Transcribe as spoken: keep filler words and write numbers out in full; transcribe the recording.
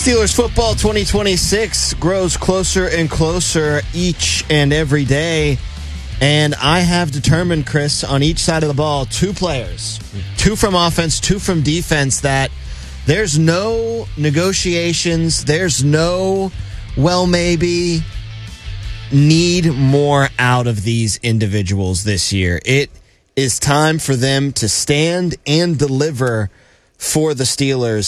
Steelers football twenty twenty-six grows closer and closer each and every day. And I have determined, Chris, on each side of the ball, two players, two from offense, two from defense, that there's no negotiations, there's no, well, maybe, need more out of these individuals this year. It is time for them to stand and deliver for the Steelers.